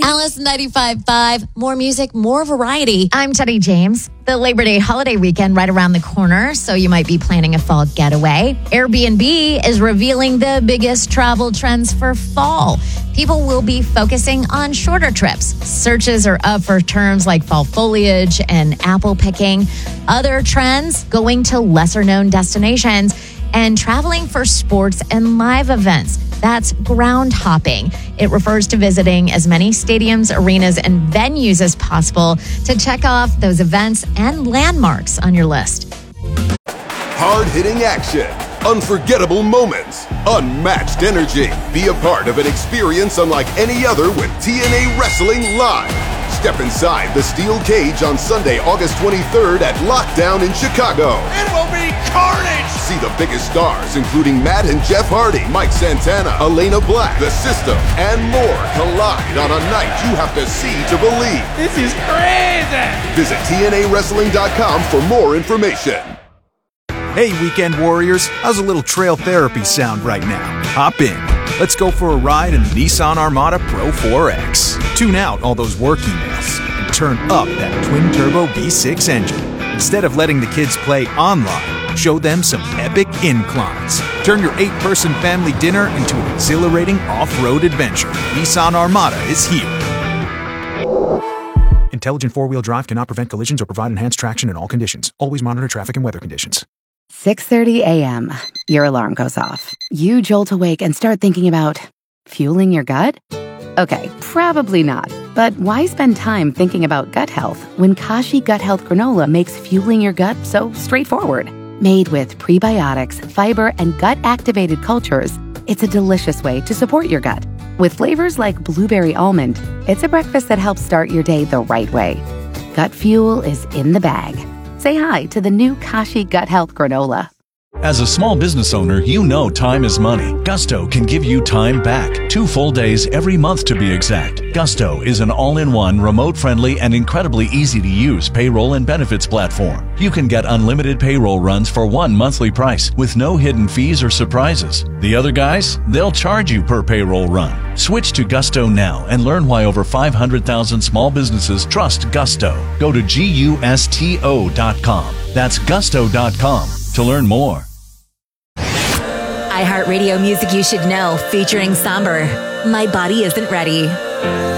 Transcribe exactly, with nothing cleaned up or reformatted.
Alice ninety-five point five. More music, more variety. I'm Teddy James. The Labor Day holiday weekend right around the corner, so you might be planning a fall getaway. Airbnb is revealing the biggest travel trends for fall. People will be focusing on shorter trips. Searches are up for terms like fall foliage and apple picking. Other trends, going to lesser-known destinations and traveling for sports and live events. That's ground hopping. It refers to visiting as many stadiums, arenas, and venues as possible to check off those events and landmarks on your list. Hard-hitting action, unforgettable moments, unmatched energy. Be a part of an experience unlike any other with T N A Wrestling Live. Step inside the steel cage on Sunday, August twenty-third at Lockdown in Chicago. It will be carnage! See the biggest stars, including Matt and Jeff Hardy, Mike Santana, Elena Black, The System, and more collide on a night you have to see to believe. This is crazy! Visit T N A wrestling dot com for more information. Hey, weekend warriors, how's a little trail therapy sound right now? Hop in. Let's go for a ride in the Nissan Armada Pro four X. Tune out all those work emails and turn up that twin-turbo V six engine. Instead of letting the kids play online, show them some epic inclines. Turn your eight-person family dinner into an exhilarating off-road adventure. Nissan Armada is here. Intelligent four-wheel drive cannot prevent collisions or provide enhanced traction in all conditions. Always monitor traffic and weather conditions. six thirty a.m. Your alarm goes off. You jolt awake and start thinking about fueling your gut? Okay, probably not. But why spend time thinking about gut health when Kashi Gut Health Granola makes fueling your gut so straightforward? Made with prebiotics, fiber, and gut-activated cultures, it's a delicious way to support your gut. With flavors like blueberry almond, it's a breakfast that helps start your day the right way. Gut fuel is in the bag. Say hi to the new Kashi Gut Health Granola. As a small business owner, you know time is money. Gusto can give you time back. Two full days every month to be exact. Gusto is an all-in-one, remote-friendly, and incredibly easy-to-use payroll and benefits platform. You can get unlimited payroll runs for one monthly price with no hidden fees or surprises. The other guys, they'll charge you per payroll run. Switch to Gusto now and learn why over five hundred thousand small businesses trust Gusto. Go to gusto dot com. That's gusto dot com to learn more. iHeartRadio Music You Should Know, featuring Somber. My Body Isn't Ready.